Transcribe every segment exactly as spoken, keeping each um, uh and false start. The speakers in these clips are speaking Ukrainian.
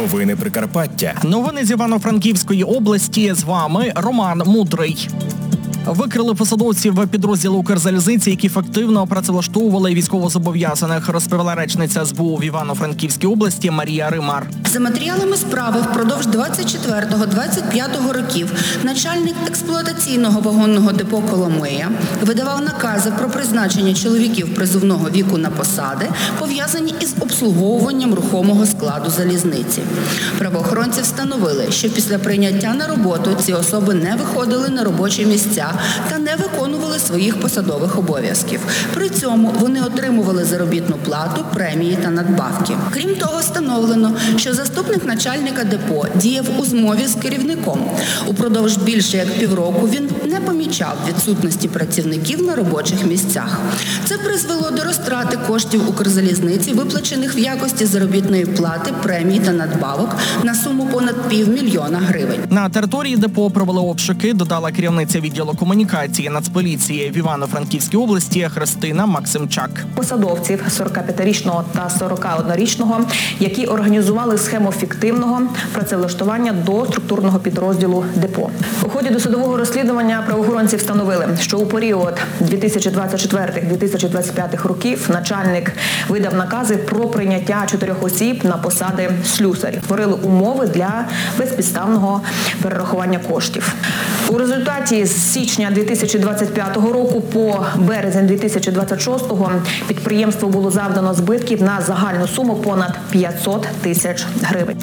Новини Прикарпаття. Новини з Івано-Франківської області. З вами Роман Мудрий. Викрили посадовців підрозділу Укрзалізниці, які фактивно працевлаштовували військовозобов'язаних, розповіла речниця ес бе у в Івано-Франківській області Марія Римар. За матеріалами справи впродовж двадцять четвертого - двадцять п'ятого років начальник експлуатаційного вагонного депо «Коломия» видавав накази про призначення чоловіків призовного віку на посади, пов'язані із обслуговуванням рухомого складу залізниці. Правоохоронці встановили, що після прийняття на роботу ці особи не виходили на робочі місця та не виконували своїх посадових обов'язків. При цьому вони отримували заробітну плату, премії та надбавки. Крім того, встановлено, що заступник начальника депо діяв у змові з керівником. Упродовж більше як півроку він не помічав відсутності працівників на робочих місцях. Це призвело до розтрати коштів Укрзалізниці, виплачених в якості заробітної плати, премій та надбавок на суму понад півмільйона гривень. На території депо провели обшуки, додала керівниця відділу комунікації Нацполіції в Івано-Франківській області Христина Максимчак. Посадовців сорокап'ятирічного та сорокаоднорічного, які організували схему фіктивного працевлаштування до структурного підрозділу депо. У ході досудового розслідування правоохоронці встановили, що у період дві тисячі двадцять четвертого - дві тисячі двадцять п'ятого років начальник видав накази про прийняття чотирьох осіб на посади слюсарів. Створили умови для безпідставного перерахування коштів. У результаті з січня дві тисячі двадцять п'ятого року по березень дві тисячі двадцять шостого підприємству було завдано збитків на загальну суму понад п'ятсот тисяч гривень.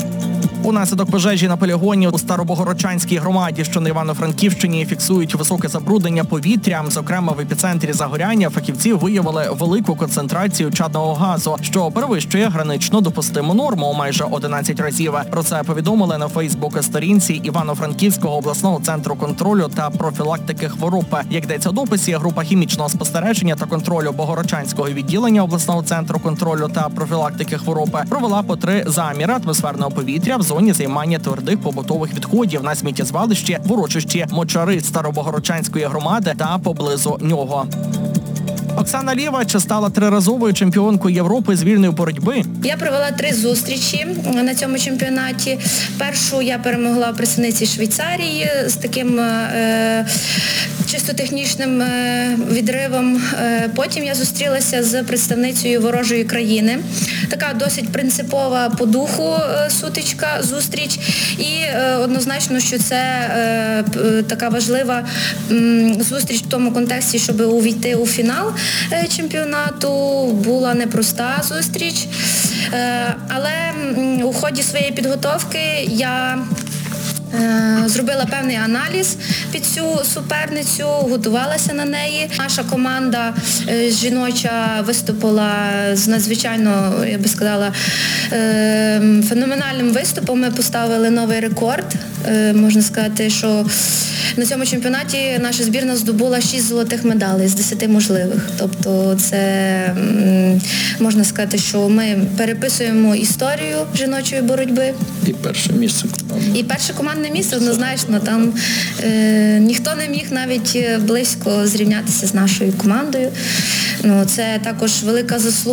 Унаслідок пожежі на полігоні у Старобогородчанській громаді, що на Івано-Франківщині, фіксують високе забруднення повітря. Зокрема, в епіцентрі загоряння фахівці виявили велику концентрацію чадного газу, що перевищує гранично допустиму норму у майже одинадцять разів. Про це повідомили на Фейсбук-сторінці Івано-Франківського обласного центру контролю та профілактики хвороб. Як йдеться у дописі, група хімічного спостереження та контролю Богородчанського відділення обласного центру контролю та профілактики хвороб провела по три заміри атмосферного повітря в зоні займання твердих побутових відходів на сміттєзвалищі в урочищі Мочари Старобогородчанської громади та поблизу нього. Оксана Лєвач стала триразовою чемпіонкою Європи з вільної боротьби. Я провела три зустрічі на цьому чемпіонаті. Першу я перемогла представниці Швейцарії з таким е, чисто технічним е, відривом. Е, потім я зустрілася з представницею ворожої країни. Така досить принципова по духу е, сутичка, зустріч. І е, однозначно, що це е, така важлива м, зустріч в тому контексті, щоб увійти у фінал чемпіонату. Була непроста зустріч, але у ході своєї підготовки я зробила певний аналіз під цю суперницю, готувалася на неї. Наша команда жіноча виступила з надзвичайно, я би сказала, феноменальним виступом. Ми поставили новий рекорд. Можна сказати, що на цьому чемпіонаті наша збірна здобула шість золотих медалей з десяти можливих. Тобто це, можна сказати, що ми переписуємо історію жіночої боротьби. І перше місце. І перше командне місце, однозначно. Там е, ніхто не міг навіть близько зрівнятися з нашою командою. Ну, це також велика заслуга